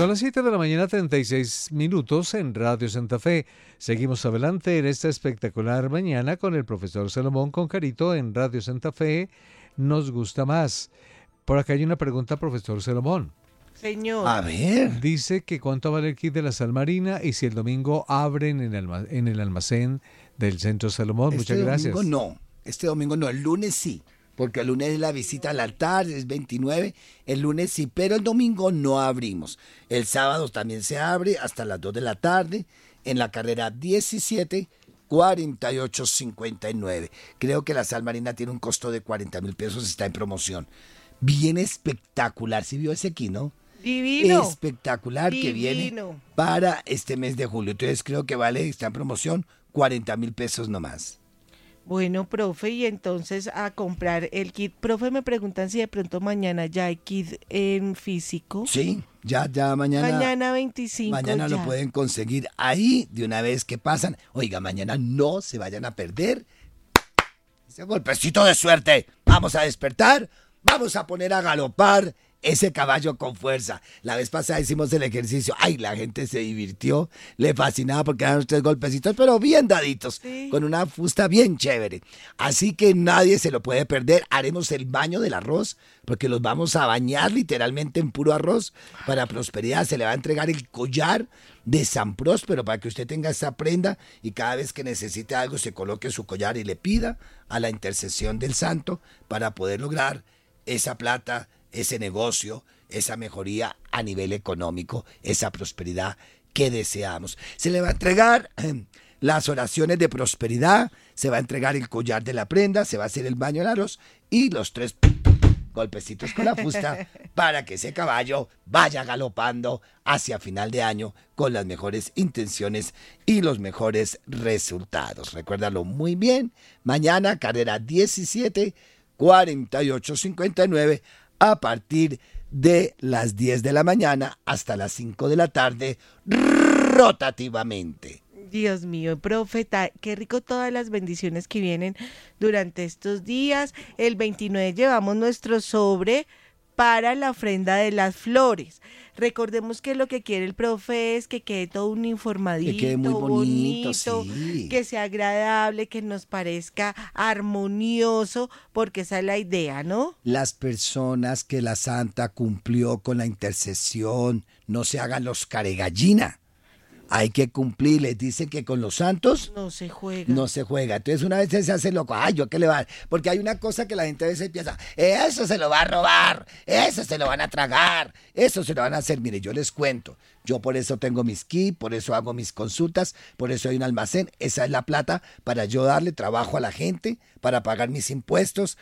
Son las 7 de la mañana, 36 minutos en Radio Santa Fe. Seguimos adelante en esta espectacular mañana con el profesor Salomón Concarito en Radio Santa Fe. Nos gusta más. Por acá hay una pregunta, profesor Salomón. Señor. A ver. Dice que cuánto vale el kit de la sal marina y si el domingo abren en el almacén del Centro Salomón. Muchas gracias. Este domingo no, el lunes sí. Porque el lunes es la visita al altar, es 29, el lunes sí, pero el domingo no abrimos. El sábado también se abre hasta las 2 de la tarde en la carrera 17 4859. Creo que la sal marina tiene un costo de 40,000 pesos, está en promoción. Bien espectacular, ¿sí vio ese aquí, no? Divino. Espectacular. Divino. Que viene para este mes de julio. Entonces creo que está en promoción 40,000 pesos nomás. Bueno, profe, y entonces a comprar el kit. Profe, me preguntan si de pronto mañana ya hay kit en físico. Sí, ya mañana. Mañana 25. Mañana ya lo pueden conseguir ahí de una vez que pasan. Oiga, mañana no se vayan a perder ese golpecito de suerte. Vamos a despertar, vamos a poner a galopar ese caballo con fuerza. La vez pasada hicimos el ejercicio. Ay, la gente se divirtió, le fascinaba porque eran los 3 golpecitos, pero bien daditos, sí, con una fusta bien chévere. Así que nadie se lo puede perder. Haremos el baño del arroz, porque los vamos a bañar literalmente en puro arroz. Para prosperidad se le va a entregar el collar de San Próspero para que usted tenga esa prenda y cada vez que necesite algo se coloque su collar y le pida a la intercesión del santo para poder lograr esa plata, ese negocio, esa mejoría a nivel económico, esa prosperidad que deseamos. Se le va a entregar las oraciones de prosperidad, se va a entregar el collar de la prenda, se va a hacer el baño del arroz y los 3 golpecitos con la fusta para que ese caballo vaya galopando hacia final de año con las mejores intenciones y los mejores resultados. Recuérdalo muy bien, mañana carrera 17 4859 a partir de las 10 de la mañana hasta las 5 de la tarde, rotativamente. Dios mío, profeta, qué rico todas las bendiciones que vienen durante estos días. El 29 llevamos nuestro sobre para la ofrenda de las flores. Recordemos que lo que quiere el profe es que quede todo uniformadito, que quede muy bonito, sí, que sea agradable, que nos parezca armonioso, porque esa es la idea, ¿no? Las personas que la santa cumplió con la intercesión, no se hagan los caregallina. Hay que cumplir, les dicen que con los santos no se juega. No se juega. Entonces una vez se hace loco, ay, yo qué le va a dar. Porque hay una cosa que la gente a veces piensa, eso se lo va a robar, eso se lo van a tragar, eso se lo van a hacer. Mire, yo les cuento, yo por eso tengo mis kits, por eso hago mis consultas, por eso hay un almacén, esa es la plata para yo darle trabajo a la gente, para pagar mis impuestos,